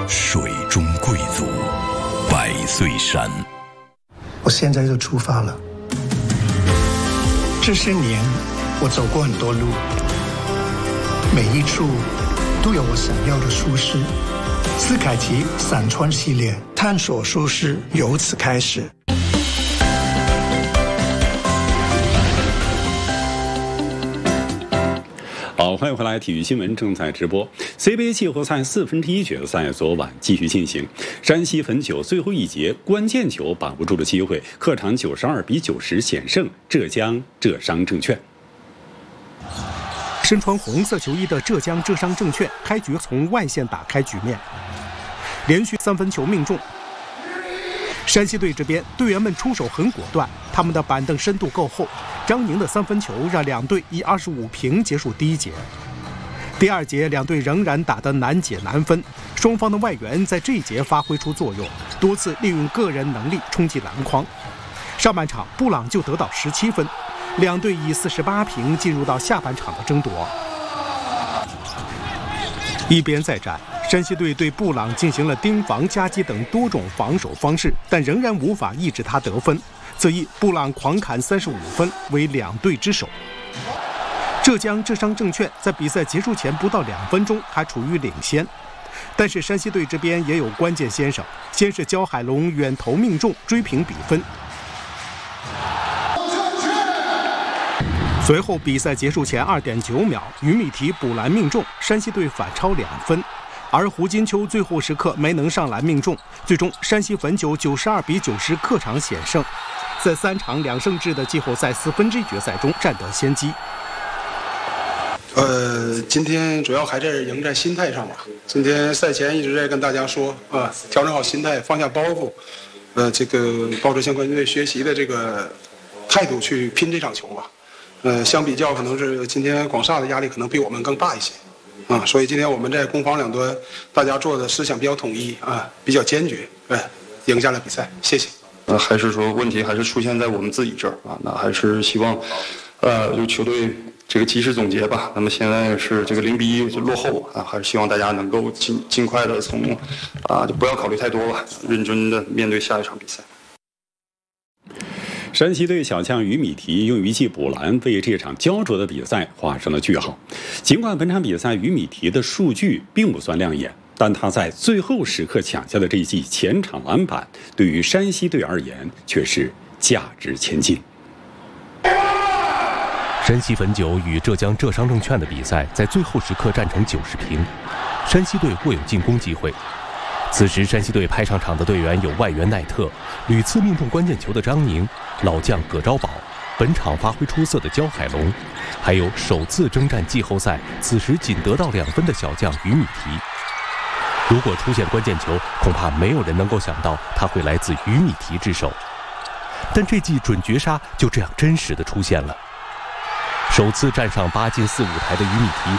水中贵族，百岁山。 我现在就出发了。这些年，我走过很多路，每一处都有我想要的舒适。斯凯奇伞穿系列，探索舒适由此开始。 好，欢迎回来！体育新闻正在直播。CBA 季后赛1/4决赛昨晚继续进行，山西汾酒最后一节关键球把握住了机会，客场92-90险胜浙江浙商证券。 身穿红色球衣的浙江浙商证券开局从外线打开局面，连续3分球命中。山西队这边队员们出手很果断，他们的板凳深度够厚。张宁的3分球让两队以25平结束第一节。第二节两队仍然打得难解难分，双方的外援在这一节发挥出作用，多次利用个人能力冲击篮筐。上半场布朗就得到17分，两队以48平进入到下半场的争夺。一边再战，山西队对布朗进行了盯防、夹击等多种防守方式，但仍然无法抑制他得分。此役布朗狂砍35分，为两队之首。浙江浙商证券在比赛结束前不到2分钟还处于领先，但是山西队这边也有关键先生，先是焦海龙远投命中追平比分。随后比赛结束前2.9秒，于米提补篮命中，山西队反超2分。而胡金秋最后时刻没能上篮命中，最终山西汾酒92-90客场险胜，在3场2胜制的季后赛1/4决赛中占得先机。 今天主要还是赢在心态上吧。今天赛前一直在跟大家说调整好心态，放下包袱，这个抱着向冠军队学习的这个态度去拼这场球吧。相比较可能是今天广厦的压力可能比我们更大一些。所以今天我们在攻防两端，大家做的思想比较统一比较坚决，赢下了比赛。谢谢。 还是说问题还是出现在我们自己这儿那还是希望，就球队这个及时总结吧。那么现在是这个0-1就落后还是希望大家能够尽快的从就不要考虑太多吧，认真的面对下一场比赛。 山西队小将于米提用一记补篮为这场焦灼的比赛画上了句号。尽管本场比赛于米提的数据并不算亮眼，但他在最后时刻抢下的这一记前场篮板，对于山西队而言却是价值千金。 山西汾酒与浙江浙商证券的比赛在最后时刻战成90平，山西队握有进攻机会。此时山西队派上场的队员有外援奈特、屡次命中关键球的张宁、老将葛昭宝、本场发挥出色的焦海龙，还有首次征战季后赛此时仅得到2分的小将于米提。如果出现关键球，恐怕没有人能够想到他会来自于米提之手，但这记准绝杀就这样真实地出现了。首次站上8进4舞台的于米提